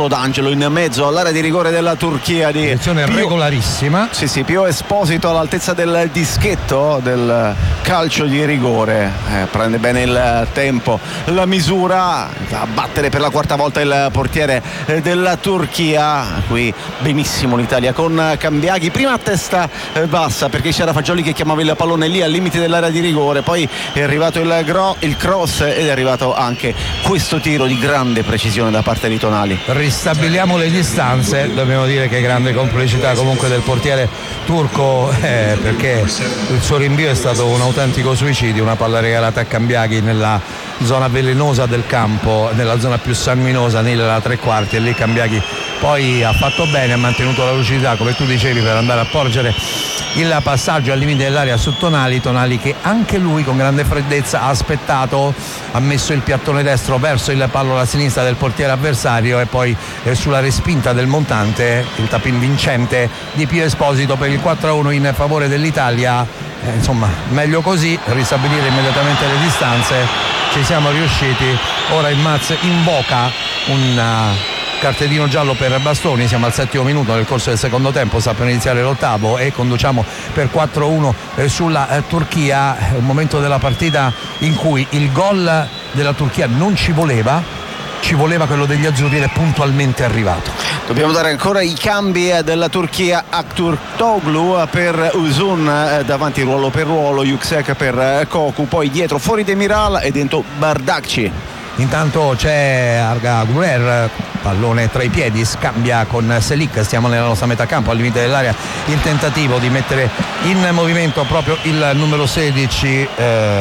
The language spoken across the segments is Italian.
D'Angelo in mezzo all'area di rigore della Turchia di posizione regolarissima. Sì, Pio Esposito all'altezza del dischetto del calcio di rigore, prende bene il tempo, la misura, va a battere per la quarta volta il portiere della Turchia. Qui benissimo l'Italia con Cambiaghi, prima a testa bassa perché c'era Fagioli che chiamava il pallone lì al limite dell'area di rigore, poi è arrivato il cross ed è arrivato anche questo tiro di grande precisione da parte di Tonali. Ristabiliamo le distanze, dobbiamo dire che grande complicità comunque del portiere turco, perché il suo rinvio è stato un autentico suicidio, una palla regalata a Cambiaghi nella zona velenosa del campo, nella zona più sanguinosa, nella tre quarti, e lì Cambiaghi poi ha fatto bene, ha mantenuto la lucidità come tu dicevi per andare a porgere il passaggio al limite dell'area su Tonali che anche lui con grande freddezza ha aspettato, ha messo il piattone destro verso il pallo alla sinistra del portiere avversario e poi sulla respinta del montante il tapin vincente di Pio Esposito per il 4-1 in favore dell'Italia. Insomma, meglio così, ristabilire immediatamente le distanze, ci siamo riusciti. Ora il Maz invoca un cartellino giallo per Bastoni, siamo al 7° minuto nel corso del secondo tempo, sta per iniziare l'8° e conduciamo per 4-1 sulla Turchia, un momento della partita in cui il gol della Turchia non ci voleva quello degli azzurri ed è puntualmente arrivato. Dobbiamo dare ancora i cambi della Turchia. Aktürkoğlu per Uzun davanti ruolo per ruolo, Yüksek per Koku, poi dietro fuori Demiral e dentro Bardakci. Intanto c'è Arda Güler, pallone tra i piedi, scambia con Selic, stiamo nella nostra metà campo, al limite dell'area il tentativo di mettere in movimento proprio il numero 16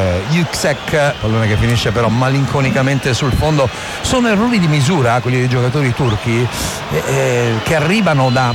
Yüksek, pallone che finisce però malinconicamente sul fondo. Sono errori di misura quelli dei giocatori turchi che arrivano da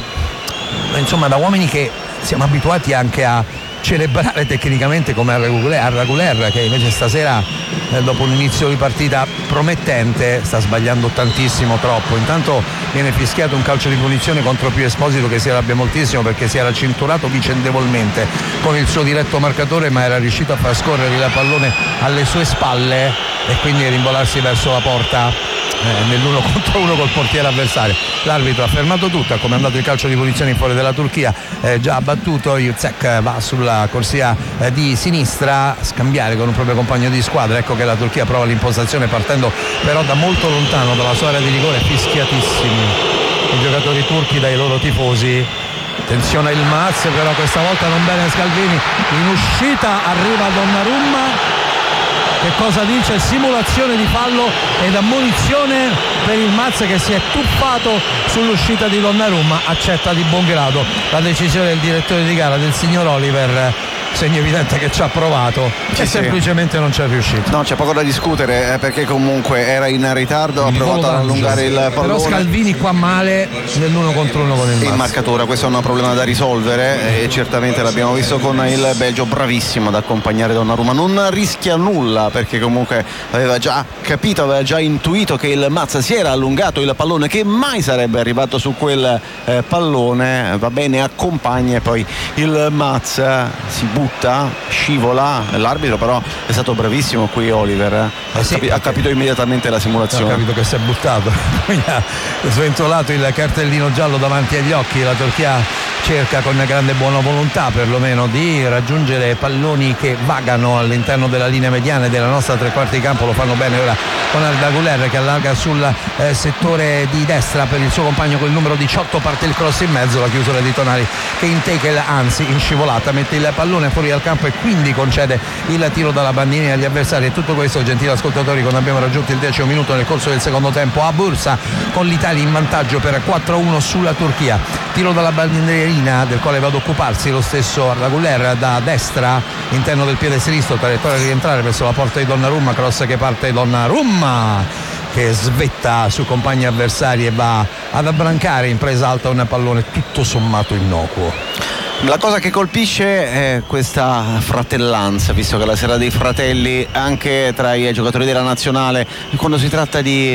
uomini che siamo abituati anche a celebrare tecnicamente come Arda Güler, che invece stasera dopo un inizio di partita promettente sta sbagliando tantissimo, troppo. Intanto viene fischiato un calcio di punizione contro Pio Esposito che si arrabbia moltissimo perché si era cinturato vicendevolmente con il suo diretto marcatore, ma era riuscito a far scorrere il pallone alle sue spalle e quindi rimbolarsi verso la porta nell'1 contro 1 col portiere avversario. L'arbitro ha fermato tutto, ha comandato il calcio di punizione in fuori della Turchia, già battuto. Yüksek va sulla corsia di sinistra a scambiare con un proprio compagno di squadra. Ecco che la Turchia prova l'impostazione partendo però da molto lontano dalla sua area di rigore, fischiatissimi i giocatori turchi dai loro tifosi. Attenzione il Maz, però questa volta non bene Scalvini, in uscita arriva Donnarumma. Che cosa dice? Simulazione di fallo ed ammonizione per il Maz che si è tuffato sull'uscita di Donnarumma. Accetta di buon grado la decisione del direttore di gara, del signor Oliver, segno evidente che ci ha provato e semplicemente non ci è riuscito. No, c'è poco da discutere perché comunque era in ritardo, ha provato ad allungare il pallone. Però Scalvini qua male nell'1 contro 1 con il Maz. In marcatura, questo è un problema da risolvere e certamente l'abbiamo visto con il Belgio, bravissimo ad accompagnare Donnarumma, non rischia nulla perché comunque aveva già capito, aveva già intuito che il Maz si era allungato il pallone, che mai sarebbe arrivato su quel pallone. Va bene, accompagna e poi il Maz si butta, scivola. L'arbitro però è stato bravissimo qui, Oliver, ha capito immediatamente la simulazione, ha capito che si è buttato quindi ha sventolato il cartellino giallo davanti agli occhi. La Turchia cerca con grande buona volontà perlomeno di raggiungere palloni che vagano all'interno della linea mediana della nostra tre quarti di campo. Lo fanno bene ora con Arda Güler che allarga sul settore di destra per il suo compagno con il numero 18, parte il cross in mezzo, la chiusura di Tonali che in tackle, anzi in scivolata, mette il pallone fuori dal campo e quindi concede il tiro dalla bandierina agli avversari. E tutto questo, gentili ascoltatori, quando abbiamo raggiunto il 10° minuto nel corso del secondo tempo a Bursa, con l'Italia in vantaggio per 4-1 sulla Turchia. Tiro dalla bandierina del quale va ad occuparsi lo stesso Arda Güler da destra, interno del piede sinistro, traiettoria di rientrare verso la porta di Donnarumma, cross che parte Donnarumma che svetta su compagni avversari e va ad abbrancare in presa alta un pallone tutto sommato innocuo. La cosa che colpisce è questa fratellanza, visto che la sera dei fratelli anche tra i giocatori della nazionale, quando si tratta di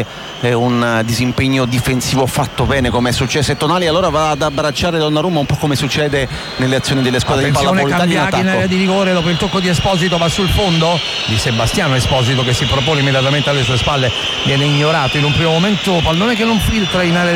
un disimpegno difensivo fatto bene come è successo, e Tonali allora va ad abbracciare Donnarumma, un po' come succede nelle azioni delle squadre di pallavolata in attacco. In area di rigore dopo il tocco di Esposito, va sul fondo di Sebastiano Esposito che si propone immediatamente alle sue spalle, viene ignorato in un primo momento, pallone che non filtra in area